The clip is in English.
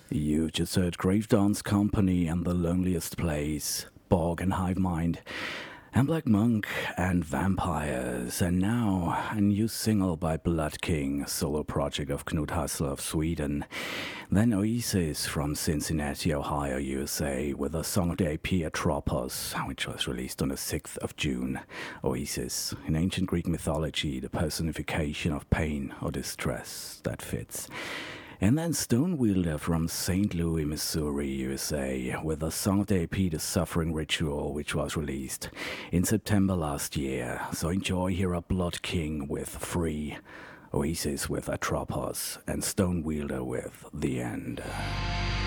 You just heard Grave Dance Company and The Loneliest Place, Bog and Hive Mind, and Black Monk and Vampires, and now a new single by Blood King, solo project of Knut Hassler of Sweden. Then Oasis from Cincinnati, Ohio, USA, with a song of the AP Atropos, which was released on the 6th of June. Oasis, in ancient Greek mythology, the personification of pain or distress that fits. And then Stonewielder from St. Louis, Missouri, USA, with a song of the AP, The Suffering Ritual, which was released in September last year. So enjoy here a Blood King with Free, Oasis with Atropos, and Stonewielder with The End.